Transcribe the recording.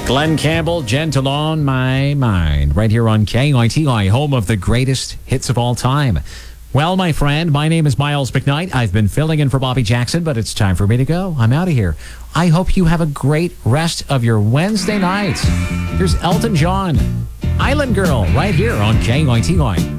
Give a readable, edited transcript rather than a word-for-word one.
Glenn Campbell, Gentle on My Mind, right here on KITI, home of the greatest hits of all time. Well, my friend, my name is Miles McKnight. I've been filling in for Bobby Jackson, but it's time for me to go. I'm out of here. I hope you have a great rest of your Wednesday night. Here's Elton John, Island Girl, right here on KITI.